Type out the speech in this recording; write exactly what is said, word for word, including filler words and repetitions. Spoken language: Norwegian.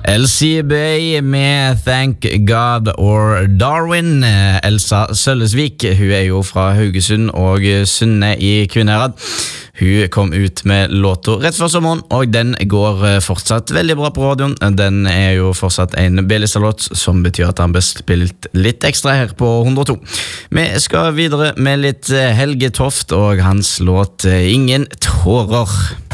L C Bay med Thank God or Darwin. Elsa Sølvesvik, hun er jo fra Haugesund og Sunne i Kvinnherad. Hun kom ut med låta rett før sommeren, og den går fortsatt veldig bra på radioen. Den er jo fortsatt en B-lista-låt, som betyr at han ble spilt litt ekstra her på hundre og to. Vi skal videre med litt Helge Toft og hans låt Ingen tårer.